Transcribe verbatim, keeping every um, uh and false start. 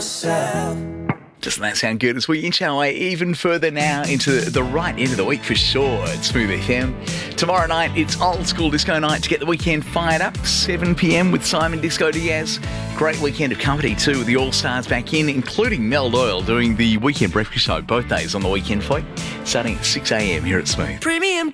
myself. Doesn't that sound good as we inch our way even further now into the right end of the week for sure at Smooth F M. Tomorrow night, it's old school disco night to get the weekend fired up. seven p.m. with Simon Disco Diaz. Great weekend of company too with the All-Stars back in, including Mel Doyle doing the Weekend Breakfast Show both days on the weekend for you, starting at six a.m. here at Smooth. Premium